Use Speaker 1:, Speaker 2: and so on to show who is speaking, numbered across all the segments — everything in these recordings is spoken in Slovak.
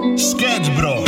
Speaker 1: Sketch Bros.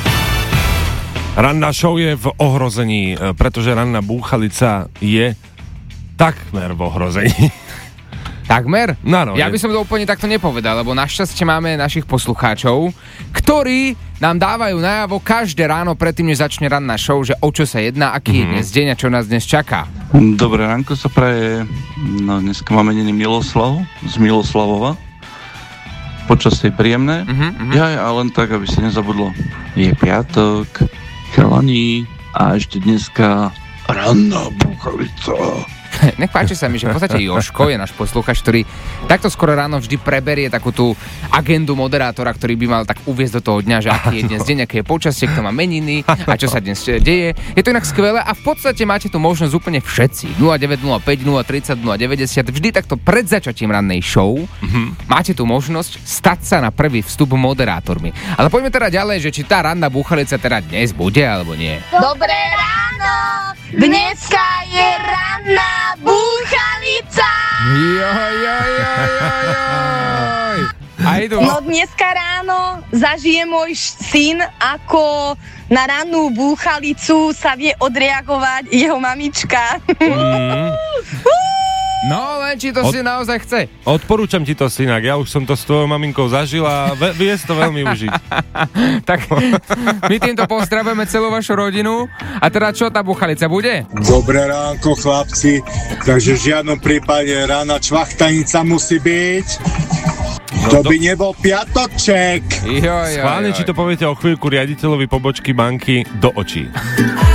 Speaker 2: Ranná show je v ohrození, pretože ranná búchalica je takmer v ohrození.
Speaker 3: Takmer?
Speaker 2: No,
Speaker 3: ja by som to úplne takto nepovedal, lebo našťastie máme našich poslucháčov, ktorí nám dávajú najavo každé ráno predtým, než začne ranná show, že o čo sa jedná, aký je dnes deň a čo nás dnes čaká.
Speaker 4: Dobré ránko sa praje. No, dneska máme meniny Miloslav z Miloslavova. Počasie príjemné. Ja len tak, aby si nezabudlo. Je piatok, chalani a ešte dneska ranná búchalica.
Speaker 3: Nech páči sa mi, že v podstate Jožko je náš posluchač, ktorý takto skoro ráno vždy preberie takú tú agendu moderátora, ktorý by mal tak uviesť do toho dňa, že aký je dnes deň, aké je počasie, kto má meniny a čo sa dnes deje. Je to inak skvelé a v podstate máte tu možnosť úplne všetci. 0905 030 090 vždy takto pred začatím rannej show máte tu možnosť stať sa na prvý vstup moderátormi. Ale poďme teda ďalej, že či tá ranná búchalica teda dnes bude alebo nie.
Speaker 5: Dobré ráno! Dneska je ranná búchalica! No dneska ráno zažije môj syn, ako na rannú búchalicu sa vie odreagovať jeho mamička.
Speaker 3: No, len či to si naozaj chce.
Speaker 2: Odporúčam ti to, synak, ja už som to s tvojou maminkou zažil a vie si to veľmi užiť.
Speaker 3: Tak my týmto pozdravujeme celú vašu rodinu. A teda čo tá búchalica bude?
Speaker 6: Dobré ránko, chlapci. Takže v žiadnom prípade rána čvachtanica musí byť. To by nebol piatoček.
Speaker 2: Schválne, či to poviete o chvíľku riaditeľovi pobočky banky do očí.